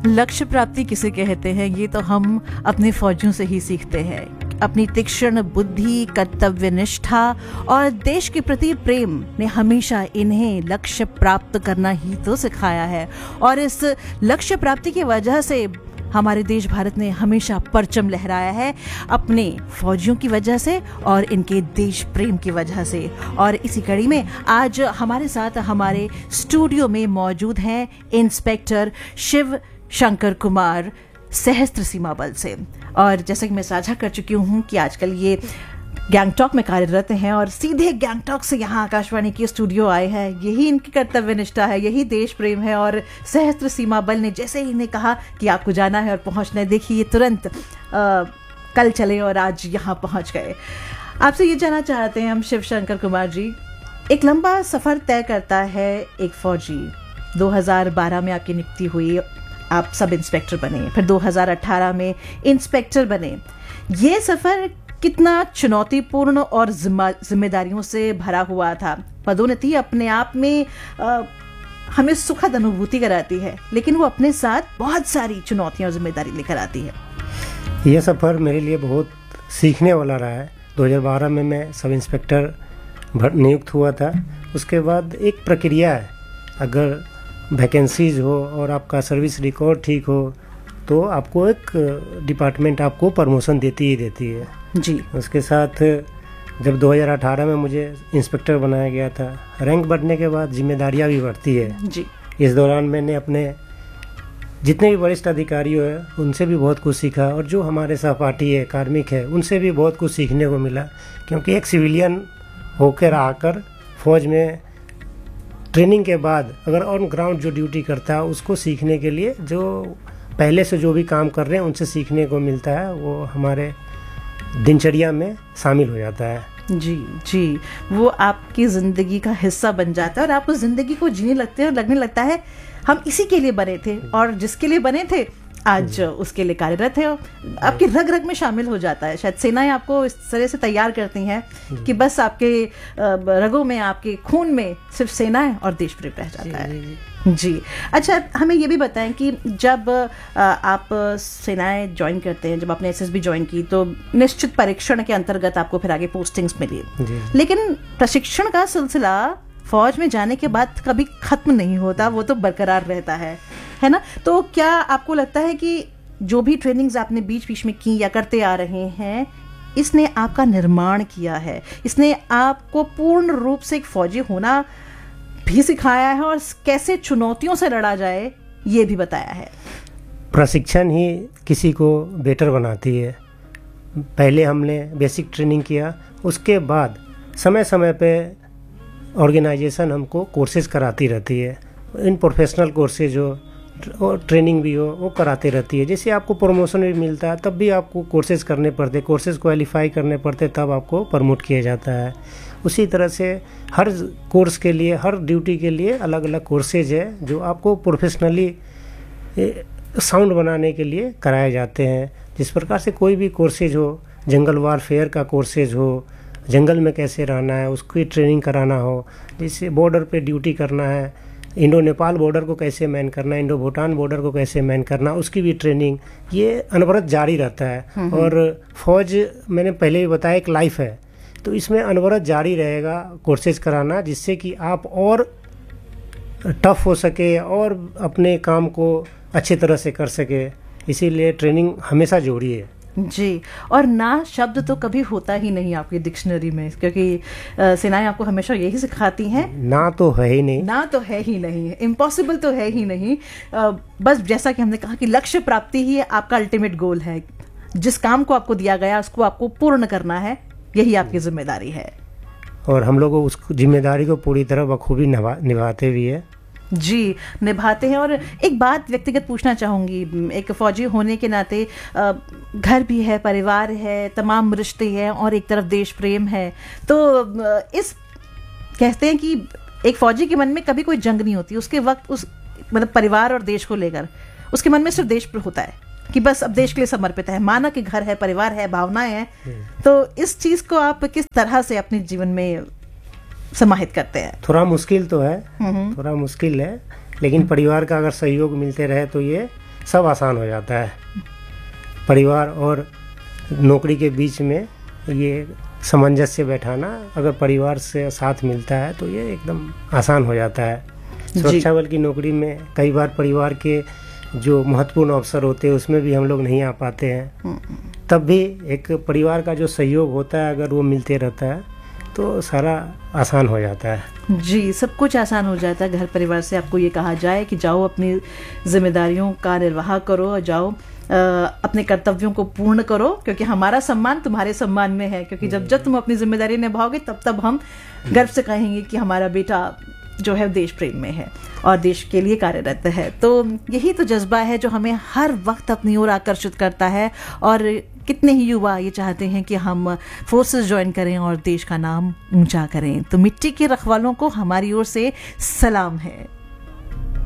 लक्ष्य प्राप्ति किसे कहते हैं, ये तो हम अपने फौजियों से ही सीखते हैं। अपनी तीक्ष्ण बुद्धि, कर्तव्य निष्ठा और देश के प्रति प्रेम ने हमेशा इन्हें लक्ष्य प्राप्त करना ही तो सिखाया है। और इस लक्ष्य प्राप्ति की वजह से हमारे देश भारत ने हमेशा परचम लहराया है, अपने फौजियों की वजह से और इनके देश प्रेम की वजह से। और इसी कड़ी में आज हमारे साथ हमारे स्टूडियो में मौजूद हैं इंस्पेक्टर शिव शंकर कुमार, सहस्त्र सीमा बल से। और जैसा कि मैं साझा कर चुकी हूँ कि आजकल ये गैंगटॉक में कार्यरत हैं और सीधे गैंगटॉक से यहाँ आकाशवाणी के स्टूडियो आए हैं। यही इनकी कर्तव्य निष्ठा है, यही देश प्रेम है। और सहस्त्र सीमा बल ने जैसे ही इन्हें कहा कि आपको जाना है और पहुँचना है, देखिए ये तुरंत कल चले और आज यहाँ पहुँच गए। आपसे ये जानना चाहते हैं हम शिव शंकर कुमार जी, एक लंबा सफ़र तय करता है एक फौजी। 2012 में आपकी नियुक्ति हुई, आप सब इंस्पेक्टर बने, फिर 2018 में इंस्पेक्टर बने। ये सफ़र कितना चुनौतीपूर्ण और जिम्मेदारियों से भरा हुआ था। पदोन्नति अपने आप में हमें सुखद अनुभूति कराती है, लेकिन वो अपने साथ बहुत सारी चुनौतियां और जिम्मेदारी लेकर आती है। यह सफ़र मेरे लिए बहुत सीखने वाला रहा है। 2012 में मैं सब इंस्पेक्टर नियुक्त हुआ था। उसके बाद एक प्रक्रिया है, अगर वैकेंसीज हो और आपका सर्विस रिकॉर्ड ठीक हो तो आपको एक डिपार्टमेंट आपको प्रमोशन देती ही देती है जी। उसके साथ जब 2018 में मुझे इंस्पेक्टर बनाया गया था, रैंक बढ़ने के बाद जिम्मेदारियां भी बढ़ती है जी। इस दौरान मैंने अपने जितने भी वरिष्ठ अधिकारी हैं उनसे भी बहुत कुछ सीखा, और जो हमारे सहपाठी है, कार्मिक है, उनसे भी बहुत कुछ सीखने को मिला। क्योंकि एक सिविलियन होकर आकर फौज में ट्रेनिंग के बाद अगर ऑन ग्राउंड जो ड्यूटी करता है उसको सीखने के लिए जो पहले से जो भी काम कर रहे हैं उनसे सीखने को मिलता है, वो हमारे दिनचर्या में शामिल हो जाता है। जी जी, वो आपकी ज़िंदगी का हिस्सा बन जाता है और आप उस ज़िंदगी को जीने लगते हैं और लगने लगता है हम इसी के लिए बने थे और जिसके लिए बने थे आज उसके लिए कार्यरत है। आपकी रग रग में शामिल हो जाता है। शायद सेनाएं आपको इस तरह से तैयार करती हैं कि बस आपके रगों में, आपके खून में सिर्फ सेनाएं और देश प्रेम रह जाता है। जी। अच्छा, हमें ये भी बताएं कि जब आप सेनाएं ज्वाइन करते हैं, जब आपने एसएसबी ज्वाइन की तो निश्चित परीक्षण के अंतर्गत आपको फिर आगे पोस्टिंग्स मिली, लेकिन प्रशिक्षण का सिलसिला फौज में जाने के बाद कभी खत्म नहीं होता, वो तो बरकरार रहता है ना? तो क्या आपको लगता है कि जो भी ट्रेनिंग्स आपने बीच बीच में की या करते आ रहे हैं, इसने आपका निर्माण किया है, इसने आपको पूर्ण रूप से एक फौजी होना भी सिखाया है और कैसे चुनौतियों से लड़ा जाए ये भी बताया है? प्रशिक्षण ही किसी को बेटर बनाती है। पहले हमने बेसिक ट्रेनिंग किया, उसके बाद समय समय पे ऑर्गेनाइजेशन हमको कोर्सेज कराती रहती है। इन प्रोफेशनल कोर्सेज हो और ट्रेनिंग भी हो वो कराते रहती है। जैसे आपको प्रमोशन भी मिलता है तब भी आपको कोर्सेज करने पड़ते, कोर्सेज क्वालिफाई करने पड़ते, तब आपको प्रमोट किया जाता है। उसी तरह से हर कोर्स के लिए, हर ड्यूटी के लिए अलग अलग कोर्सेज है जो आपको प्रोफेशनली साउंड बनाने के लिए कराए जाते हैं। जिस प्रकार से कोई भी कोर्सेज हो, जंगल वारफेयर का कोर्सेज हो, जंगल में कैसे रहना है उसकी ट्रेनिंग कराना हो, जैसे बॉर्डर पे ड्यूटी करना है, इंडो नेपाल बॉर्डर को कैसे मैन करना है, इंडो भूटान बॉर्डर को कैसे मैन करना, उसकी भी ट्रेनिंग, ये अनवरत जारी रहता है। और फौज, मैंने पहले भी बताया, एक लाइफ है, तो इसमें अनवरत जारी रहेगा कोर्सेज कराना, जिससे कि आप और टफ हो सके और अपने काम को अच्छे तरह से कर सके। इसीलिए ट्रेनिंग हमेशा जरूरी है जी। और ना शब्द तो कभी होता ही नहीं आपकी डिक्शनरी में, क्योंकि सेनाएं आपको हमेशा यही सिखाती हैं, ना तो है ही नहीं, ना तो है ही नहीं, इम्पॉसिबल तो है ही नहीं। बस जैसा कि हमने कहा कि लक्ष्य प्राप्ति ही आपका अल्टीमेट गोल है। जिस काम को आपको दिया गया उसको आपको पूर्ण करना है, यही आपकी जिम्मेदारी है और हम लोग उस जिम्मेदारी को पूरी तरह बखूबी निभाते भी है। जी, निभाते हैं। और एक बात व्यक्तिगत पूछना चाहूँगी, एक फौजी होने के नाते घर भी है, परिवार है, तमाम रिश्ते हैं और एक तरफ देश प्रेम है, तो इस कहते हैं कि एक फौजी के मन में कभी कोई जंग नहीं होती, उसके वक्त उस मतलब परिवार और देश को लेकर उसके मन में सिर्फ देश प्रेम होता है कि बस अब देश के लिए समर्पित है, माना कि घर है, परिवार है, भावनाएं हैं। तो इस चीज़ को आप किस तरह से अपने जीवन में समाहित करते हैं? थोड़ा मुश्किल तो है, थोड़ा मुश्किल है, लेकिन परिवार का अगर सहयोग मिलते रहे तो ये सब आसान हो जाता है। परिवार और नौकरी के बीच में ये सामंजस्य बैठाना अगर परिवार से साथ मिलता है तो ये एकदम आसान हो जाता है। सुरक्षा बल की नौकरी में कई बार परिवार के जो महत्वपूर्ण अवसर होते हैं उसमें भी हम लोग नहीं आ पाते हैं, तब भी एक परिवार का जो सहयोग होता है अगर वो मिलते रहता है तो सारा आसान हो जाता है। जी, सब कुछ आसान हो जाता है। घर परिवार से आपको ये कहा जाए कि जाओ अपनी जिम्मेदारियों का निर्वाह करो और जाओ अपने कर्तव्यों को पूर्ण करो, क्योंकि हमारा सम्मान तुम्हारे सम्मान में है। क्योंकि जब जब तुम अपनी जिम्मेदारी निभाओगे तब तब हम गर्व से कहेंगे कि हमारा बेटा जो है देश प्रेम में है और देश के लिए कार्यरत है। तो यही तो जज्बा है जो हमें हर वक्त अपनी ओर आकर्षित करता है। और कितने ही युवा ये चाहते हैं कि हम फोर्सेस ज्वाइन करें और देश का नाम ऊंचा करें। तो मिट्टी के रखवालों को हमारी ओर से सलाम है।